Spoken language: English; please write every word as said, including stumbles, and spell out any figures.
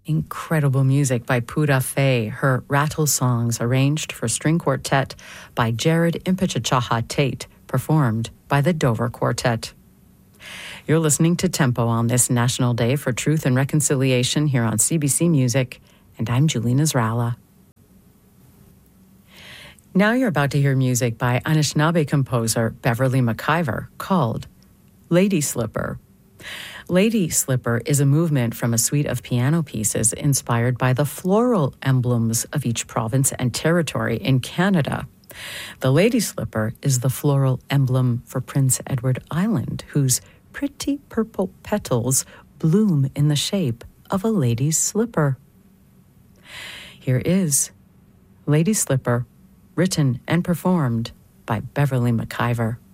Incredible music by Pura Fay, her rattle songs arranged for string quartet by Jared Impichachaha Tate, performed by the Dover Quartet. You're listening to Tempo on this National Day for Truth and Reconciliation here on C B C Music, and I'm Julie Nasrallah. Now you're about to hear music by Anishinaabe composer Beverly McIver called Lady Slipper. Lady Slipper is a movement from a suite of piano pieces inspired by the floral emblems of each province and territory in Canada. The Lady Slipper is the floral emblem for Prince Edward Island, whose pretty purple petals bloom in the shape of a lady's slipper. Here is Lady Slipper, written and performed by Beverly McIver.